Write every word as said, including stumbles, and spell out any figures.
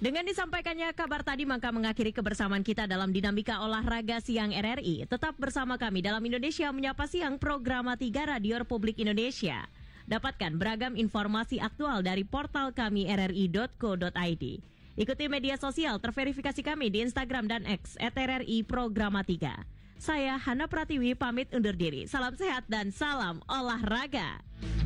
Dengan disampaikannya kabar tadi, maka mengakhiri kebersamaan kita dalam Dinamika Olahraga Siang R R I. Tetap bersama kami dalam Indonesia Menyapa Siang, program tiga Radio Republik Indonesia. Dapatkan beragam informasi aktual dari portal kami r r i dot co dot i d. Ikuti media sosial terverifikasi kami di Instagram dan X et r r i programa tiga. Saya Hana Pratiwi pamit undur diri. Salam sehat dan salam olahraga.